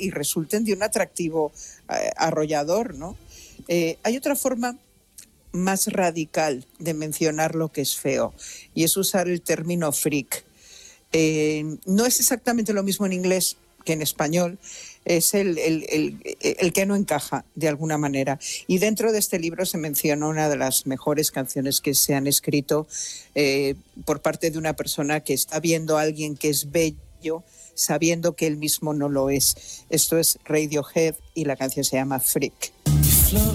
y resulten de un atractivo arrollador, ¿no? Hay otra forma más radical de mencionar lo que es feo, y es usar el término freak. No es exactamente lo mismo en inglés que en español, es el que no encaja de alguna manera. Y dentro de este libro se menciona una de las mejores canciones que se han escrito por parte de una persona que está viendo a alguien que es bello, sabiendo que él mismo no lo es. Esto es Radiohead y la canción se llama Freak.